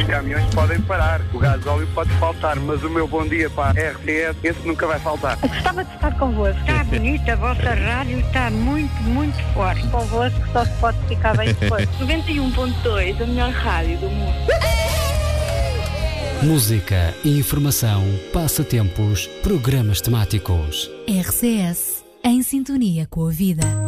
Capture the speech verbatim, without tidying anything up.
caminhões podem parar, o gasóleo pode faltar, mas o meu bom dia para a R T S, esse nunca vai faltar. Eu gostava de estar convosco. Está bonita, a vossa rádio está muito, muito forte. Convosco só se pode ficar bem depois. noventa e um ponto dois, a melhor rádio do mundo. Música, informação, passatempos, programas temáticos. R C S, em sintonia com a vida.